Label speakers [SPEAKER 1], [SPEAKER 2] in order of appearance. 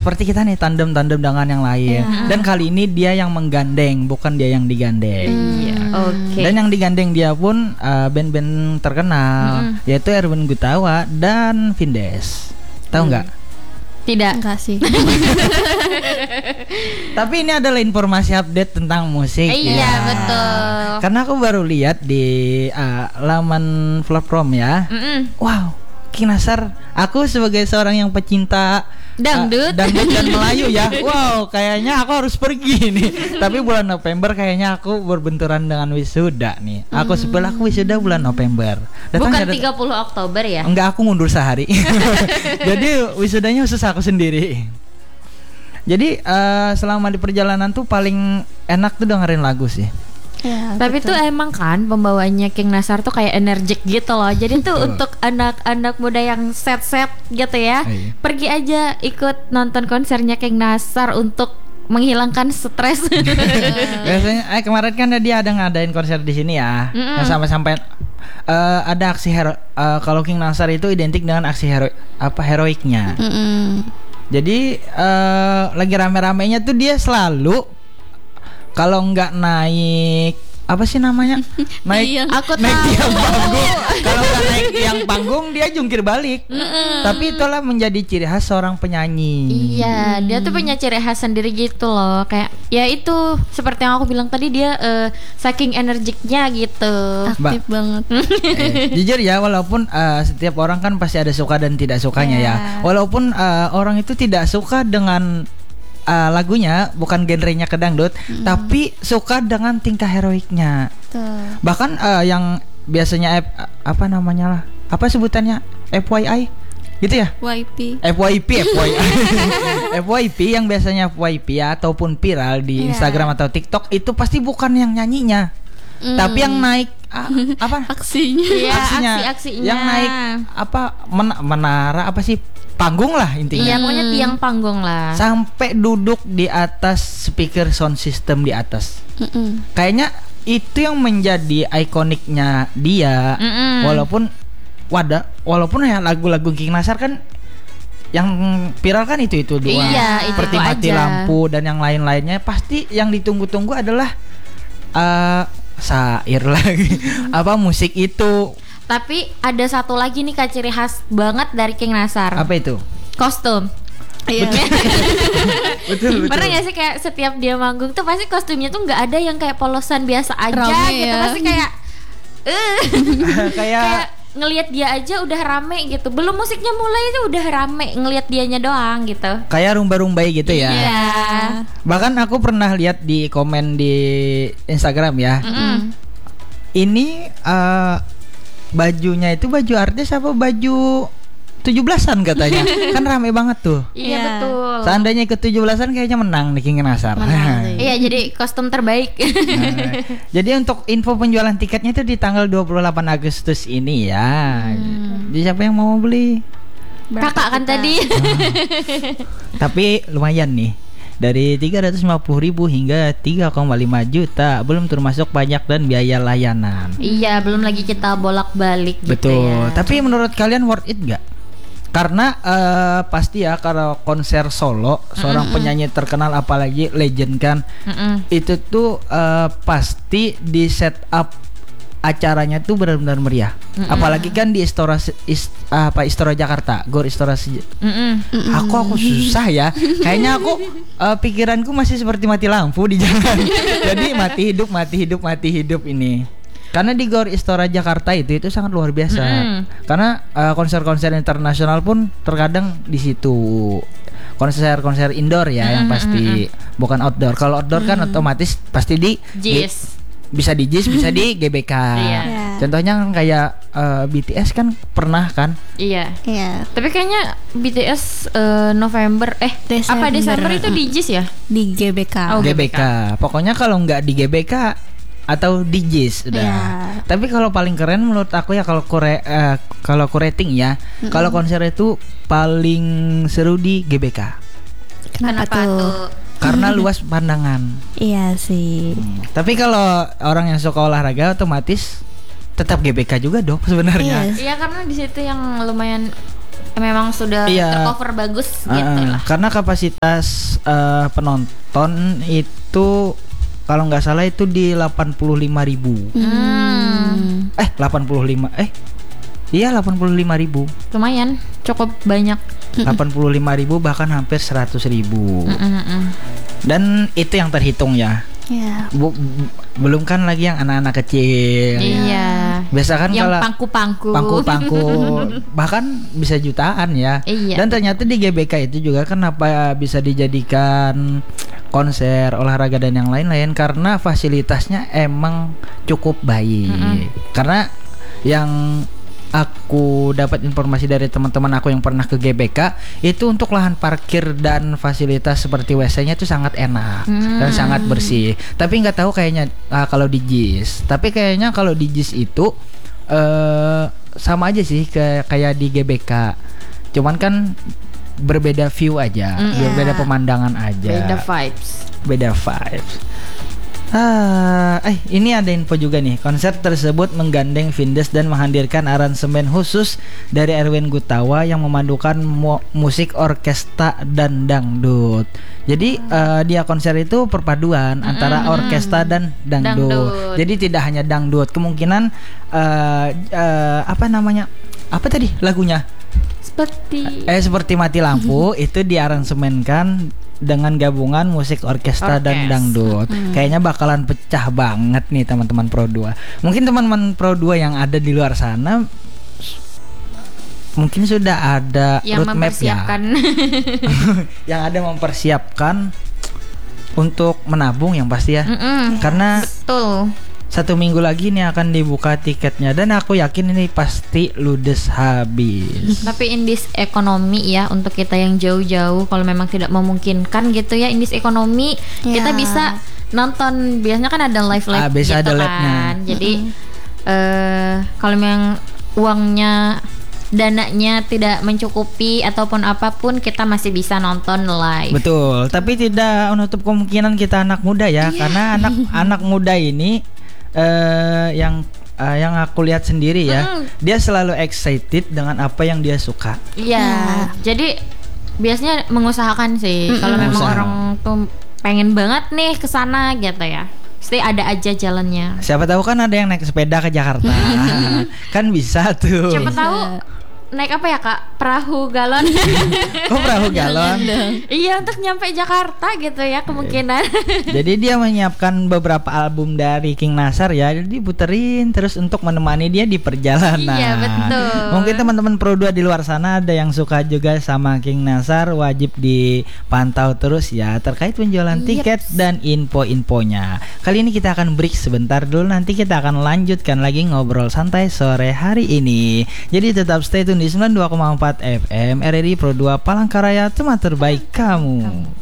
[SPEAKER 1] seperti kita nih tandem dengan yang lain. Dan kali ini dia yang menggandeng, bukan dia yang digandeng.
[SPEAKER 2] Oke.
[SPEAKER 1] Dan yang digandeng dia pun band-band terkenal, yaitu Erwin Gutawa dan Vindes. Tahu nggak?
[SPEAKER 2] Tidak.
[SPEAKER 3] Enggak sih.
[SPEAKER 1] Tapi ini adalah informasi update tentang musik.
[SPEAKER 2] Iya, betul.
[SPEAKER 1] Karena aku baru lihat di laman platform ya. Wow, King Nasar. Aku sebagai seorang yang pecinta
[SPEAKER 2] dangdut
[SPEAKER 1] dan Melayu ya. Wow, kayaknya aku harus pergi nih. Tapi bulan November kayaknya aku berbenturan dengan wisuda nih. Aku wisuda bulan November.
[SPEAKER 2] Bukan 30 Oktober ya?
[SPEAKER 1] Enggak, aku mundur sehari. Jadi wisudanya khusus aku sendiri. Jadi selama di perjalanan tuh paling enak tuh dengerin lagu sih.
[SPEAKER 3] Ya,
[SPEAKER 2] tapi
[SPEAKER 3] betul.
[SPEAKER 2] tuh emang kan pembawanya King Nasar tuh kayak energik gitu loh. Jadi tuh untuk anak-anak muda yang set gitu ya, pergi aja ikut nonton konsernya King Nasar untuk menghilangkan stres.
[SPEAKER 1] Biasanya kemarin kan dia ada ngadain konser di sini ya. Sampai ada aksi kalau King Nasar itu identik dengan aksi heroiknya. Jadi lagi rame-ramenya tuh dia selalu kalau nggak naik apa sih namanya, naik tiang panggung. Kalau nggak naik tiang panggung dia jungkir balik. Tapi itulah menjadi ciri khas seorang penyanyi.
[SPEAKER 2] Iya, dia tuh punya ciri khas sendiri gitu loh. Kayak ya itu seperti yang aku bilang tadi, dia saking energiknya gitu.
[SPEAKER 3] Aktif banget.
[SPEAKER 1] Jujur ya, walaupun setiap orang kan pasti ada suka dan tidak sukanya ya. Walaupun orang itu tidak suka dengan lagunya, bukan genrenya ke dangdut, tapi suka dengan tingkah heroiknya. Bahkan yang biasanya apa namanya lah, apa sebutannya, FYI gitu ya? FYP yang biasanya FYP ya, ataupun viral di Instagram atau TikTok itu pasti bukan yang nyanyinya, tapi yang naik apa
[SPEAKER 2] aksinya
[SPEAKER 1] yang naik apa menara apa sih, panggung lah intinya.
[SPEAKER 2] Iya, pokoknya tiang panggung lah.
[SPEAKER 1] Sampai duduk di atas speaker sound system di atas. Kayaknya itu yang menjadi ikoniknya dia. Walaupun ya lagu-lagu King Nasar kan yang viral kan itu doang.
[SPEAKER 2] Iya,
[SPEAKER 1] seperti
[SPEAKER 2] itu
[SPEAKER 1] Mati
[SPEAKER 2] aja.
[SPEAKER 1] Lampu dan yang lain-lainnya. Pasti yang ditunggu-tunggu adalah syair lagi. Apa musik itu.
[SPEAKER 2] Tapi ada satu lagi nih Kak, ciri khas banget dari King Nasar.
[SPEAKER 1] Apa itu?
[SPEAKER 2] Kostum.
[SPEAKER 3] Iya.
[SPEAKER 1] Betul.
[SPEAKER 2] Pernah gak sih kayak setiap dia manggung tuh pasti kostumnya tuh nggak ada yang kayak polosan biasa aja
[SPEAKER 3] Rame
[SPEAKER 2] gitu
[SPEAKER 3] ya.
[SPEAKER 2] Pasti kayak
[SPEAKER 1] kayak
[SPEAKER 2] ngelihat dia aja udah rame gitu. Belum musiknya mulai itu udah rame, ngelihat dianya doang gitu.
[SPEAKER 1] kayak rumba-rumbai gitu ya.
[SPEAKER 2] Iya.
[SPEAKER 1] Bahkan aku pernah lihat di komen di Instagram ya. Ini bajunya itu baju artis apa baju 17-an katanya. Kan rame banget tuh.
[SPEAKER 2] Iya, betul.
[SPEAKER 1] Seandainya ikut 17-an kayaknya menang nih King Nasar.
[SPEAKER 2] Iya, jadi kostum terbaik.
[SPEAKER 1] Jadi untuk info penjualan tiketnya itu di tanggal 28 Agustus ini ya. Jadi siapa yang mau beli?
[SPEAKER 2] Kakak kan tadi.
[SPEAKER 1] Tapi lumayan nih. Dari 350.000 hingga 3,5 juta, belum termasuk pajak dan biaya layanan.
[SPEAKER 2] Iya, belum lagi kita bolak-balik gitu.
[SPEAKER 1] Betul.
[SPEAKER 2] Ya.
[SPEAKER 1] Tapi menurut kalian worth it gak? Karena pasti ya, kalau konser solo seorang penyanyi terkenal apalagi legend kan, itu tuh pasti di set up acaranya tuh benar-benar meriah. Apalagi kan di Istora Jakarta, Gor Istora. Aku susah ya. Kayaknya aku pikiranku masih seperti mati lampu di jalan. Jadi mati hidup ini. Karena di Gor Istora Jakarta itu sangat luar biasa. Karena konser-konser internasional pun terkadang di situ. Konser indoor ya yang pasti, bukan outdoor. Kalau outdoor kan otomatis pasti di
[SPEAKER 2] JIS.
[SPEAKER 1] Bisa di JIS, bisa di GBK.
[SPEAKER 2] Iya.
[SPEAKER 1] Contohnya kan kayak BTS kan pernah kan?
[SPEAKER 2] Iya.
[SPEAKER 3] Iya.
[SPEAKER 2] Tapi kayaknya BTS November Desember itu di JIS ya?
[SPEAKER 3] Di GBK.
[SPEAKER 2] Oh,
[SPEAKER 1] GBK. Pokoknya kalau nggak di GBK atau di JIS udah.
[SPEAKER 3] Iya.
[SPEAKER 1] Tapi kalau paling keren menurut aku ya, kalau aku rating ya, kalau konser itu paling seru di GBK.
[SPEAKER 3] Kenapa tuh?
[SPEAKER 1] Karena luas pandangan.
[SPEAKER 3] Iya sih.
[SPEAKER 1] Tapi kalau orang yang suka olahraga otomatis tetap GBK juga dong sebenarnya.
[SPEAKER 3] Iya.
[SPEAKER 2] Iya, karena di situ yang lumayan memang sudah tercover bagus gitu lah.
[SPEAKER 1] Karena kapasitas penonton itu kalau nggak salah itu di 85.000. 85.000.
[SPEAKER 2] Lumayan, cukup banyak.
[SPEAKER 1] 85.000 bahkan hampir 100.000. Dan itu yang terhitung ya.
[SPEAKER 3] Yeah.
[SPEAKER 1] Belum kan lagi yang anak-anak kecil.
[SPEAKER 2] Iya.
[SPEAKER 1] Biasa kan
[SPEAKER 2] yang
[SPEAKER 1] kalau pangku-pangku bahkan bisa jutaan ya.
[SPEAKER 2] Iya.
[SPEAKER 1] Dan ternyata di GBK itu juga kenapa bisa dijadikan konser olahraga dan yang lain-lain karena fasilitasnya emang cukup baik. Karena yang aku dapat informasi dari teman-teman aku yang pernah ke GBK itu untuk lahan parkir dan fasilitas seperti WC-nya itu sangat enak dan sangat bersih. Tapi nggak tahu kayaknya kalau di JIS. Tapi kayaknya kalau di JIS itu sama aja sih kayak di GBK. Cuman kan berbeda view aja, berbeda pemandangan aja. Beda vibes. Ini ada info juga nih. Konser tersebut menggandeng Vindes dan menghadirkan aransemen khusus dari Erwin Gutawa yang memadukan musik orkestra dan dangdut. Jadi dia konser itu perpaduan antara orkestra dan dangdut. Jadi tidak hanya dangdut. Kemungkinan apa tadi lagunya? Seperti Mati Lampu itu diaransemenkan dengan gabungan musik orkestra dan dangdut. Kayaknya bakalan pecah banget nih teman-teman Pro 2. Mungkin teman-teman Pro 2 yang ada di luar sana mungkin sudah ada
[SPEAKER 2] yang
[SPEAKER 1] roadmap ya. Yang ada mempersiapkan untuk menabung yang pasti ya. Karena
[SPEAKER 2] betul.
[SPEAKER 1] 1 minggu lagi nih akan dibuka tiketnya dan aku yakin ini pasti ludes habis.
[SPEAKER 2] Tapi indis ekonomi ya untuk kita yang jauh-jauh kalau memang tidak memungkinkan gitu ya indis ekonomi kita bisa nonton biasanya kan ada live
[SPEAKER 1] bisa
[SPEAKER 2] gitu
[SPEAKER 1] ada
[SPEAKER 2] kan. Jadi kalau memang uangnya dananya tidak mencukupi ataupun apapun kita masih bisa nonton live.
[SPEAKER 1] Betul, tapi tidak menutup kemungkinan kita anak muda ya karena anak muda ini yang aku lihat sendiri ya, dia selalu excited dengan apa yang dia suka.
[SPEAKER 2] Iya. Jadi biasanya mengusahakan sih kalau memang orang tuh pengen banget nih ke sana gitu ya. Pasti ada aja jalannya.
[SPEAKER 1] Siapa tahu kan ada yang naik sepeda ke Jakarta. Kan bisa tuh.
[SPEAKER 2] Siapa tahu naik apa ya Kak? Perahu galon.
[SPEAKER 1] Oh, perahu galon.
[SPEAKER 2] Iya, untuk nyampe Jakarta gitu ya kemungkinan.
[SPEAKER 1] Jadi dia menyiapkan beberapa album dari King Nasar ya, diputerin terus untuk menemani dia di perjalanan.
[SPEAKER 2] Iya, betul.
[SPEAKER 1] Mungkin teman-teman Pro 2 di luar sana ada yang suka juga sama King Nasar, wajib dipantau terus ya terkait penjualan tiket dan info-infonya. Kali ini kita akan break sebentar dulu, nanti kita akan lanjutkan lagi ngobrol santai sore hari ini. Jadi tetap stay tune di 92,4 FM RRI Pro 2 Palangkaraya, teman terbaik kamu.